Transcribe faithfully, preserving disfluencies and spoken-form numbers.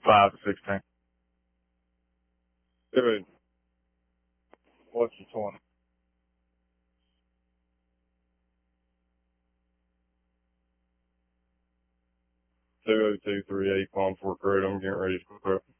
five to sixteen. Good. What's the twenty? two oh two three eight Palm Fork Road. I'm getting ready to quit.